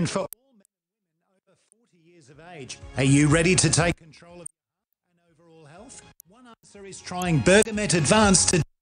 recommend for all men and women over 40 years of age. Are you ready to take control of your heart and overall health? One answer is trying Bergamet Advanced today.